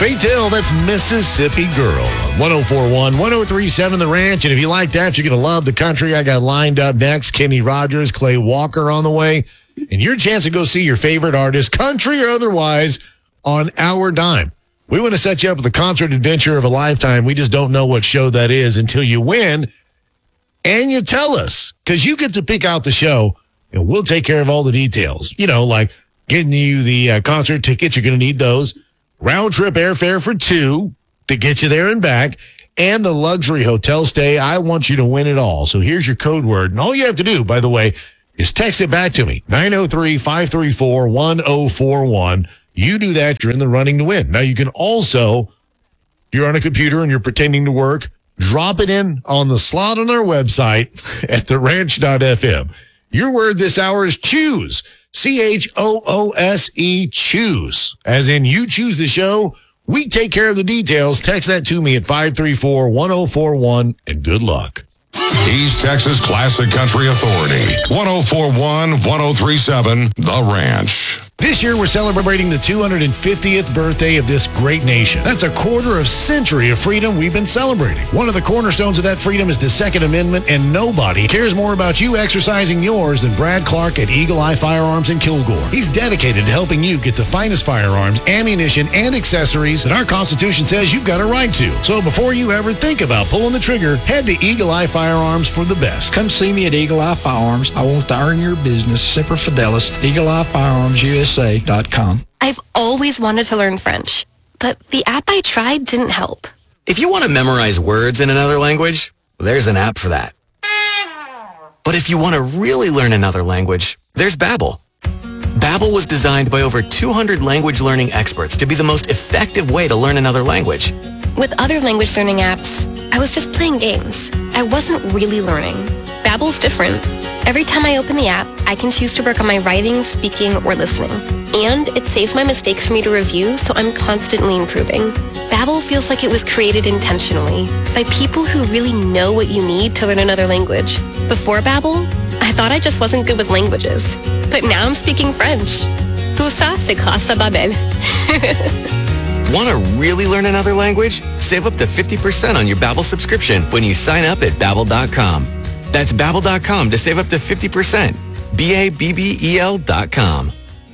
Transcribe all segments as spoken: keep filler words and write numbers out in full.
Faith Hill, that's Mississippi Girl. one oh four point one, one oh three point seven The Ranch. And if you like that, you're going to love the country. I got lined up next. Kenny Rogers, Clay Walker on the way. And your chance to go see your favorite artist, country or otherwise, on our dime. We want to set you up with a concert adventure of a lifetime. We just don't know what show that is until you win. And you tell us, because you get to pick out the show, and we'll take care of all the details. You know, like getting you the uh, concert tickets. You're going to need those. Round trip airfare for two to get you there and back, and the luxury hotel stay. I want you to win it all. So here's your code word. And all you have to do, by the way, is text it back to me. nine oh three, five three four, one oh four one. You do that, you're in the running to win. Now, you can also, if you're on a computer and you're pretending to work, drop it in on the slot on our website at the ranch dot f m. Your word this hour is choose. C H O O S E, choose. As in, you choose the show, we take care of the details. Text that to me at five three four, one oh four one, and good luck. East Texas Classic Country Authority. one oh four point one, one oh three point seven The Ranch. This year, we're celebrating the two hundred fiftieth birthday of this great nation. That's a quarter of century of freedom we've been celebrating. One of the cornerstones of that freedom is the Second Amendment, and nobody cares more about you exercising yours than Brad Clark at Eagle Eye Firearms in Kilgore. He's dedicated to helping you get the finest firearms, ammunition, and accessories that our Constitution says you've got a right to. So before you ever think about pulling the trigger, head to Eagle Eye Firearms for the best. Come see me at Eagle Eye Firearms. I want to earn your business. Semper Fidelis, Eagle Eye Firearms U S A dot com. I've always wanted to learn French, but the app I tried didn't help. If you want to memorize words in another language, there's an app for that. But if you want to really learn another language, there's Babbel. Babbel was designed by over two hundred language learning experts to be the most effective way to learn another language. With other language learning apps, I was just playing games. I wasn't really learning. Babbel's different. Every time I open the app, I can choose to work on my writing, speaking, or listening. And it saves my mistakes for me to review, so I'm constantly improving. Babbel feels like it was created intentionally by people who really know what you need to learn another language. Before Babbel, I thought I just wasn't good with languages. But now I'm speaking French. Tout ça, c'est grâce à Babbel. Want to really learn another language? Save up to fifty percent on your Babbel subscription when you sign up at Babbel dot com. That's Babbel dot com to save up to fifty percent. B A B B E L dot com.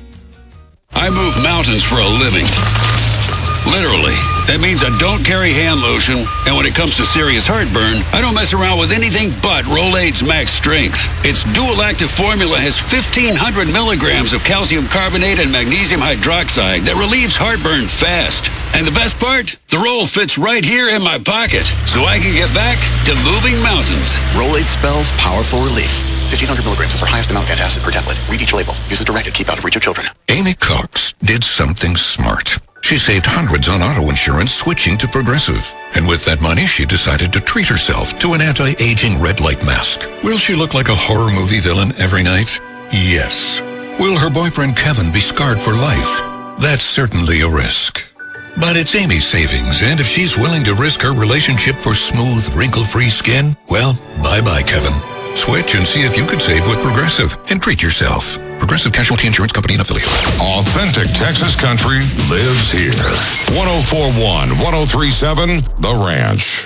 I move mountains for a living. Literally. That means I don't carry hand lotion, and when it comes to serious heartburn, I don't mess around with anything but Rolaids Max Strength. Its dual-active formula has fifteen hundred milligrams of calcium carbonate and magnesium hydroxide that relieves heartburn fast. And the best part? The roll fits right here in my pocket, so I can get back to moving mountains. Rolaids spells powerful relief. fifteen hundred milligrams is our highest amount antacid per tablet. Read each label. Use as directed. Keep out of reach of children. Amy Cox did something smart. She saved hundreds on auto insurance switching to Progressive. And with that money, she decided to treat herself to an anti-aging red light mask. Will she look like a horror movie villain every night? Yes. Will her boyfriend Kevin be scarred for life? That's certainly a risk. But it's Amy's savings, and if she's willing to risk her relationship for smooth, wrinkle-free skin, well, bye-bye, Kevin. Switch and see if you could save with Progressive and treat yourself. Progressive Casualty Insurance Company and Affiliates. Authentic Texas country lives here. one oh four point one, one oh three point seven The Ranch.